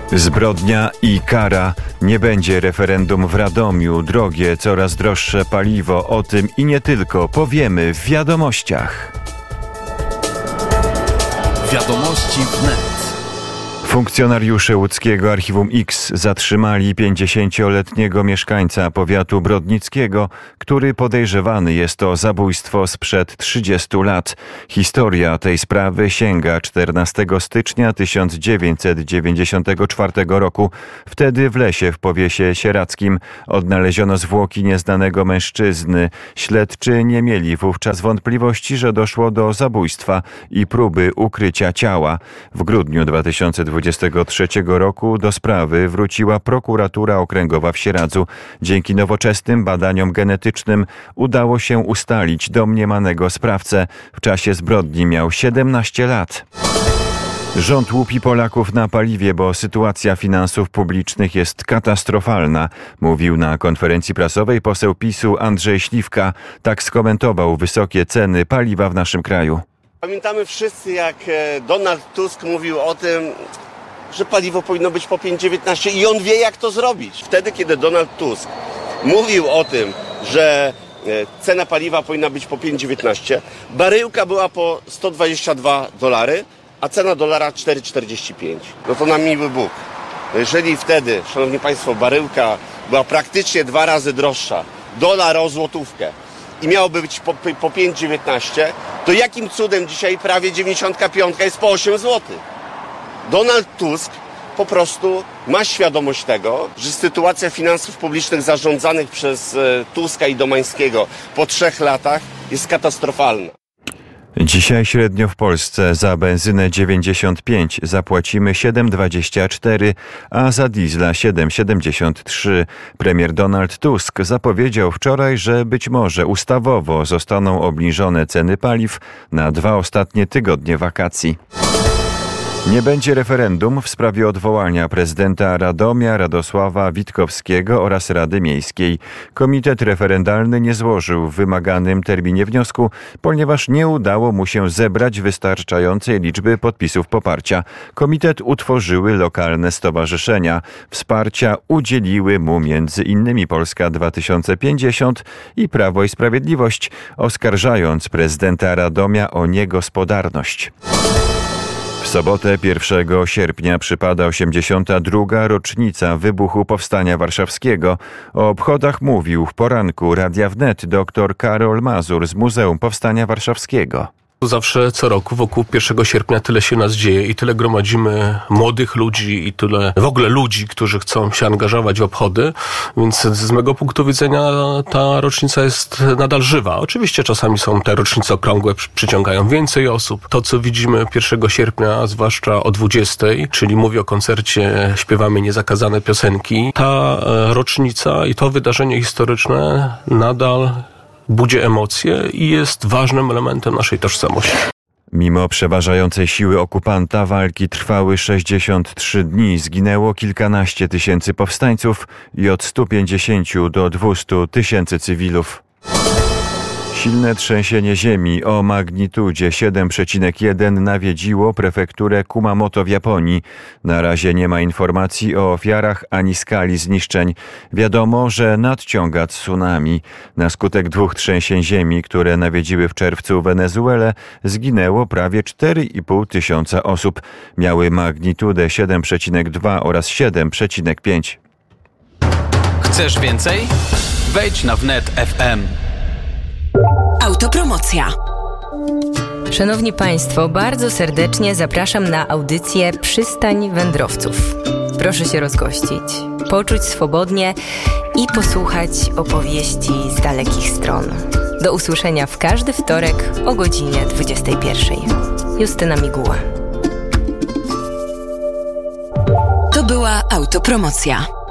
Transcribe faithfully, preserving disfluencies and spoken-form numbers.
Zbrodnia i kara. Nie będzie referendum w Radomiu. Drogie, coraz droższe paliwo. O tym i nie tylko powiemy w wiadomościach. Wiadomości wnet. Funkcjonariusze łódzkiego Archiwum X zatrzymali pięćdziesięcioletniego mieszkańca powiatu brodnickiego, który podejrzewany jest o zabójstwo sprzed trzydziestu lat. Historia tej sprawy sięga czternastego stycznia tysiąc dziewięćset dziewięćdziesiątego czwartego roku. Wtedy w lesie w Powiesie Sieradzkim odnaleziono zwłoki nieznanego mężczyzny. Śledczy nie mieli wówczas wątpliwości, że doszło do zabójstwa i próby ukrycia ciała. W grudniu dwa tysiące dwudziestego trzeciego roku do sprawy wróciła prokuratura okręgowa w Sieradzu. Dzięki nowoczesnym badaniom genetycznym udało się ustalić domniemanego sprawcę. W czasie zbrodni miał siedemnaście lat. Rząd łupi Polaków na paliwie, bo sytuacja finansów publicznych jest katastrofalna, mówił na konferencji prasowej poseł PiSu Andrzej Śliwka. Tak skomentował wysokie ceny paliwa w naszym kraju. Pamiętamy wszyscy, jak Donald Tusk mówił o tym, że paliwo powinno być po pięć dziewiętnaście i on wie, jak to zrobić. Wtedy, kiedy Donald Tusk mówił o tym, że cena paliwa powinna być po pięć dziewiętnaście, baryłka była po sto dwadzieścia dwa dolary, a cena dolara cztery czterdzieści pięć. No to nam miły Bóg. Jeżeli wtedy, szanowni państwo, baryłka była praktycznie dwa razy droższa, dolar o złotówkę, i miałoby być po, po pięć dziewiętnaście, to jakim cudem dzisiaj prawie dziewięćdziesiąt pięć jest po osiem złotych? Donald Tusk po prostu ma świadomość tego, że sytuacja finansów publicznych zarządzanych przez e, Tuska i Domańskiego po trzech latach jest katastrofalna. Dzisiaj średnio w Polsce za benzynę dziewięćdziesiąt pięć zapłacimy siedem dwadzieścia cztery, a za diesla siedem siedemdziesiąt trzy. Premier Donald Tusk zapowiedział wczoraj, że być może ustawowo zostaną obniżone ceny paliw na dwa ostatnie tygodnie wakacji. Nie będzie referendum w sprawie odwołania prezydenta Radomia Radosława Witkowskiego oraz Rady Miejskiej. Komitet referendalny nie złożył w wymaganym terminie wniosku, ponieważ nie udało mu się zebrać wystarczającej liczby podpisów poparcia. Komitet utworzyły lokalne stowarzyszenia. Wsparcia udzieliły mu między innymi Polska dwa tysiące pięćdziesiąt i Prawo i Sprawiedliwość, oskarżając prezydenta Radomia o niegospodarność. W sobotę pierwszego sierpnia przypada osiemdziesiąta druga rocznica wybuchu Powstania Warszawskiego. O obchodach mówił w poranku Radia Wnet dr Karol Mazur z Muzeum Powstania Warszawskiego. Zawsze co roku wokół pierwszego sierpnia tyle się nas dzieje i tyle gromadzimy młodych ludzi i tyle w ogóle ludzi, którzy chcą się angażować w obchody, więc z mego punktu widzenia ta rocznica jest nadal żywa. Oczywiście czasami są te rocznice okrągłe, przyciągają więcej osób. To, co widzimy pierwszego sierpnia, zwłaszcza o dwudziestej, czyli mówię o koncercie Śpiewamy Niezakazane Piosenki, ta rocznica i to wydarzenie historyczne nadal budzi emocje i jest ważnym elementem naszej tożsamości. Mimo przeważającej siły okupanta walki trwały sześćdziesiąt trzy dni. Zginęło kilkanaście tysięcy powstańców i od stu pięćdziesięciu do dwustu tysięcy cywilów. Silne trzęsienie ziemi o magnitudzie siedem przecinek jeden nawiedziło prefekturę Kumamoto w Japonii. Na razie nie ma informacji o ofiarach ani skali zniszczeń. Wiadomo, że nadciąga tsunami. Na skutek dwóch trzęsień ziemi, które nawiedziły w czerwcu Wenezuelę, zginęło prawie cztery i pół tysiąca osób. Miały magnitudę siedem przecinek dwa oraz siedem przecinek pięć. Chcesz więcej? Wejdź na wnet kropka f m. Autopromocja. Szanowni Państwo, bardzo serdecznie zapraszam na audycję Przystań Wędrowców. Proszę się rozgościć, poczuć swobodnie i posłuchać opowieści z dalekich stron. Do usłyszenia w każdy wtorek o godzinie dwudziestej pierwszej. Justyna Miguła. To była autopromocja.